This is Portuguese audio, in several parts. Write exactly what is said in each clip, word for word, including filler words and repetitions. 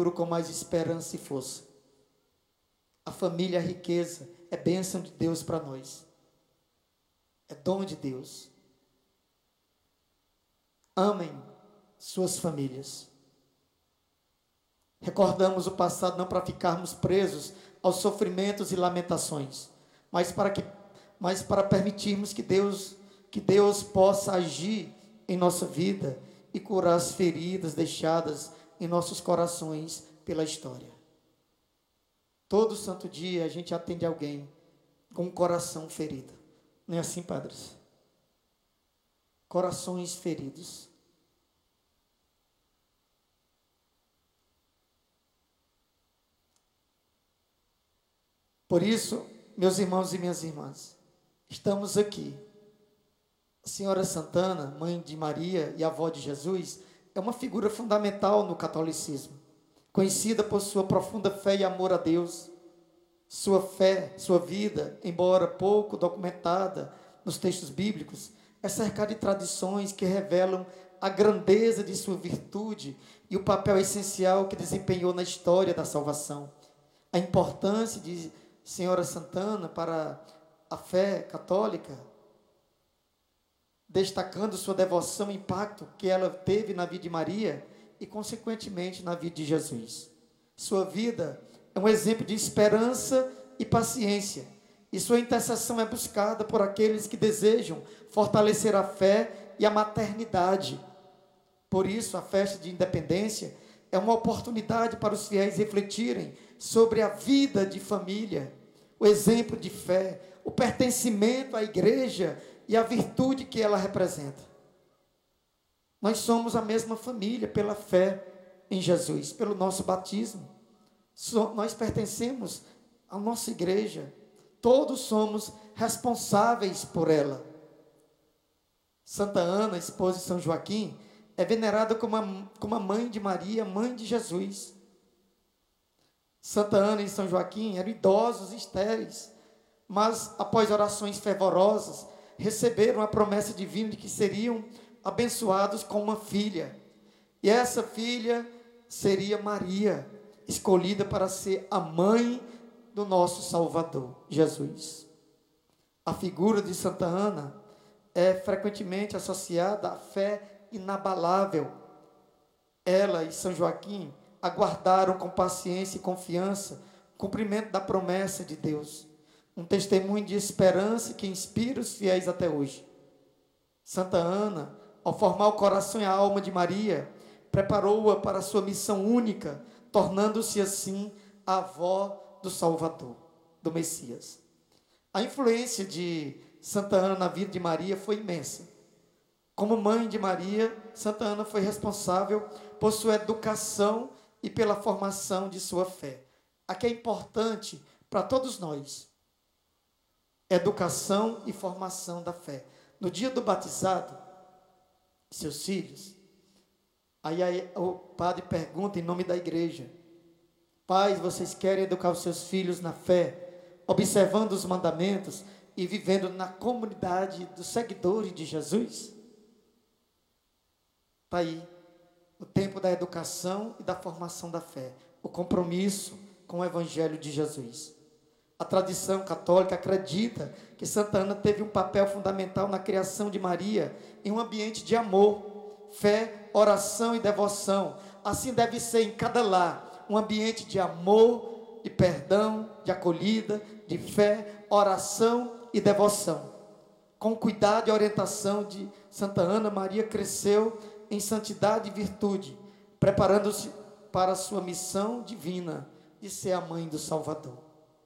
futuro com mais esperança e força. A família é riqueza, é bênção de Deus para nós. É dom de Deus. Amem suas famílias. Recordamos o passado não para ficarmos presos aos sofrimentos e lamentações, mas para que, mas para permitirmos que Deus, que Deus possa agir em nossa vida e curar as feridas deixadas em nossos corações pela história. Todo santo dia a gente atende alguém com um coração ferido. Não é assim, padres? Corações feridos. Por isso, meus irmãos e minhas irmãs, estamos aqui. A senhora Santana, mãe de Maria e avó de Jesus, é uma figura fundamental no catolicismo, conhecida por sua profunda fé e amor a Deus. Sua fé, sua vida, embora pouco documentada nos textos bíblicos, é cercada de tradições que revelam a grandeza de sua virtude e o papel essencial que desempenhou na história da salvação. A importância de Senhora Santana para a fé católica, destacando sua devoção e impacto que ela teve na vida de Maria e, consequentemente, na vida de Jesus. Sua vida é um exemplo de esperança e paciência, e sua intercessão é buscada por aqueles que desejam fortalecer a fé e a maternidade. Por isso, a festa de independência é uma oportunidade para os fiéis refletirem sobre a vida de família, o exemplo de fé, o pertencimento à igreja e a virtude que ela representa. Nós somos a mesma família pela fé em Jesus, pelo nosso batismo. So, nós pertencemos à nossa igreja. Todos somos responsáveis por ela. Santa Ana, esposa de São Joaquim, é venerada como a, como a mãe de Maria, mãe de Jesus. Santa Ana e São Joaquim eram idosos e estéreis, mas após orações fervorosas, receberam a promessa divina de que seriam abençoados com uma filha. E essa filha seria Maria, escolhida para ser a mãe do nosso Salvador, Jesus. A figura de Santa Ana é frequentemente associada à fé inabalável. Ela e São Joaquim aguardaram com paciência e confiança o cumprimento da promessa de Deus. Um testemunho de esperança que inspira os fiéis até hoje. Santa Ana, ao formar o coração e a alma de Maria, preparou-a para a sua missão única, tornando-se assim a avó do Salvador, do Messias. A influência de Santa Ana na vida de Maria foi imensa. Como mãe de Maria, Santa Ana foi responsável por sua educação e pela formação de sua fé. Aqui é importante para todos nós: educação e formação da fé. No dia do batizado, seus filhos, aí, aí o padre pergunta em nome da igreja: pais, vocês querem educar os seus filhos na fé, observando os mandamentos e vivendo na comunidade dos seguidores de Jesus? Está aí o tempo da educação e da formação da fé, o compromisso com o Evangelho de Jesus. A tradição católica acredita que Santa Ana teve um papel fundamental na criação de Maria em um ambiente de amor, fé, oração e devoção. Assim deve ser em cada lar, um ambiente de amor, de perdão, de acolhida, de fé, oração e devoção. Com cuidado e orientação de Santa Ana, Maria cresceu em santidade e virtude, preparando-se para a sua missão divina de ser a mãe do Salvador.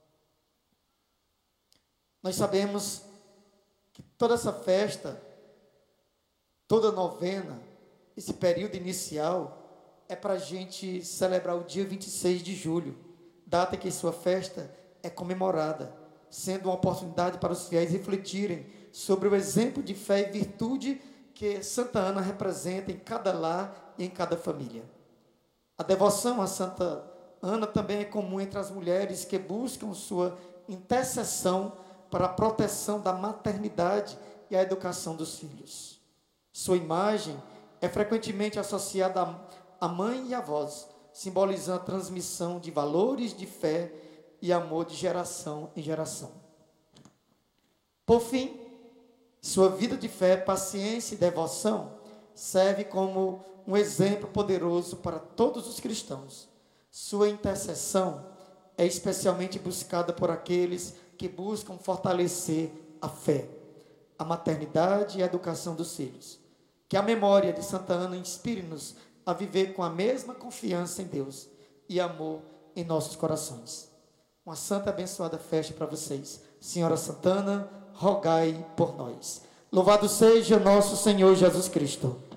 Nós sabemos que toda essa festa, toda novena, esse período inicial, é para a gente celebrar o dia vinte e seis de julho, data que sua festa é comemorada, sendo uma oportunidade para os fiéis refletirem sobre o exemplo de fé e virtude que Santa Ana representa em cada lar e em cada família. A devoção a Santa Ana também é comum entre as mulheres que buscam sua intercessão para a proteção da maternidade e a educação dos filhos. Sua imagem é frequentemente associada à mãe e avós, simbolizando a transmissão de valores de fé e amor de geração em geração. Por fim, sua vida de fé, paciência e devoção serve como um exemplo poderoso para todos os cristãos. Sua intercessão é especialmente buscada por aqueles que buscam fortalecer a fé, a maternidade e a educação dos filhos. Que a memória de Santa Ana inspire-nos a viver com a mesma confiança em Deus e amor em nossos corações. Uma santa e abençoada festa para vocês. Senhora Santana, rogai por nós. Louvado seja nosso Senhor Jesus Cristo.